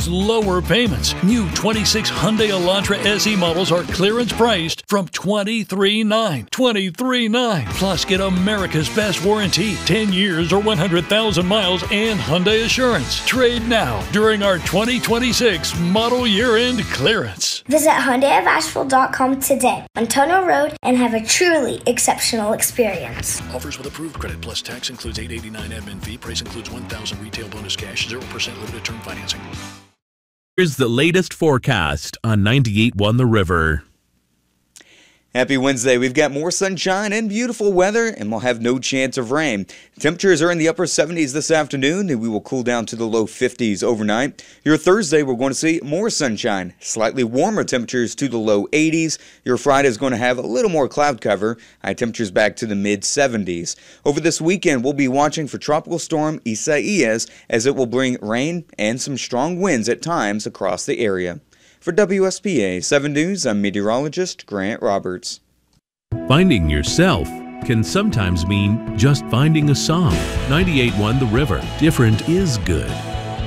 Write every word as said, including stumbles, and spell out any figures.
lower payments. New twenty-six Hyundai Elantra S E models are clearance priced from twenty-three thousand nine hundred twenty-three thousand nine hundred Plus, get America's best warranty, ten years or one hundred thousand miles, and Hyundai Assurance. Trade now during our twenty twenty-six model year-end clearance. Visit Hyundai of Asheville dot com today on Tunnel Road and have a truly exceptional experience. Offers with approved credit plus tax includes eight eighty-nine admin fee. Price includes one thousand retail bonus cash, zero percent limited term financing. Here's the latest forecast on ninety-eight point one The River. Happy Wednesday. We've got more sunshine and beautiful weather, and we'll have no chance of rain. Temperatures are in the upper seventies this afternoon, and we will cool down to the low fifties overnight. Your Thursday, we're going to see more sunshine, slightly warmer temperatures to the low eighties. Your Friday is going to have a little more cloud cover, high temperatures back to the mid seventies. Over this weekend, we'll be watching for Tropical Storm Isaias, as it will bring rain and some strong winds at times across the area. For W S P A seven News, I'm meteorologist Grant Roberts. Finding yourself can sometimes mean just finding a song. ninety-eight point one The River. Different is good.